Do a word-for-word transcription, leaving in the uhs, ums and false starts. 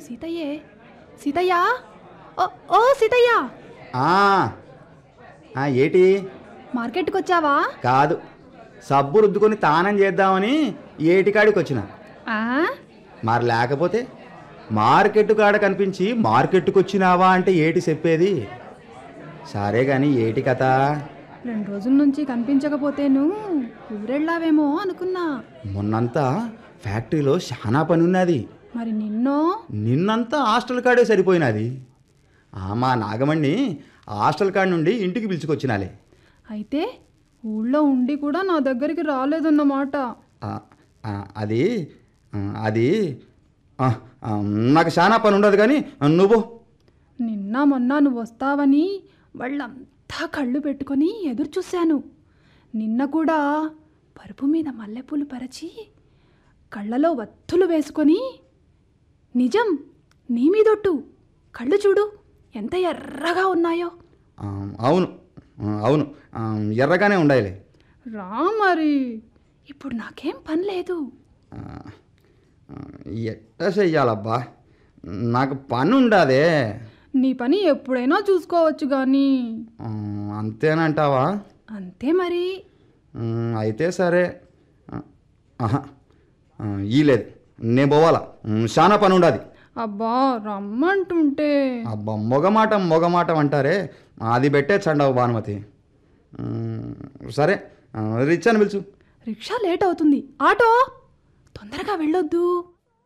సీతయ్యే. సీతయ్య, ఓ ఓ సీతయ్య, ఏటి మార్కెట్కి వచ్చావా? కాదు, సబ్బు రుద్దుకొని తానం చేద్దామని ఏటికాడికి వచ్చిన. మరి లేకపోతే మార్కెట్ కాడ కనిపించి మార్కెట్కి వచ్చినావా అంటే ఏటి చెప్పేది? సరే కానీ ఏటి కథ? రెండు రోజుల నుంచి కనిపించకపోతేను ఊరెళ్ళావేమో అనుకున్నా. మొన్నంతా ఫ్యాక్టరీలో చాలా పని ఉన్నది. మరి నిన్నో? నిన్నంతా హాస్టల్ కాడే సరిపోయినది. మా నాగమణ్ణి హాస్టల్ కాడ నుండి ఇంటికి పిలుచుకొచ్చినాలే. అయితే ఊళ్ళో ఉండి కూడా నా దగ్గరికి రాలేదన్నమాట. అది అది నాకు చాలా పని ఉండదు కానీ నువ్వు. నిన్న మొన్న నువ్వు వస్తావని వాళ్ళంతా కళ్ళు పెట్టుకొని ఎదురు చూశాను. నిన్న కూడా పరుపు మీద మల్లెపూలు పరిచి కళ్ళలో వత్తులు వేసుకొని, నిజం నీ మీదొట్టు, కళ్ళు చూడు ఎంత ఎర్రగా ఉన్నాయో. అవును అవును ఎర్రగానే ఉండాలి. రా మరి, ఇప్పుడు నాకేం పని లేదు. ఎట్లా చెయ్యాలబ్బా, నాకు పని ఉండదే. నీ పని ఎప్పుడైనా చూసుకోవచ్చు కానీ. అంతేనంటావా? అంతే మరి. అయితే సరే. ఈ లేదు, నేను పోవాలా, చాలా పని ఉండదు. అబ్బా రమ్మంటుంటే. అబ్బా మొగమాటం మొగమాటం అంటారే, అది పెట్టే చండవు భానుమతి. సరే రిక్షాని పిలుచు. రిక్షా లేట్ అవుతుంది. ఆటో తొందరగా వెళ్ళొద్దు.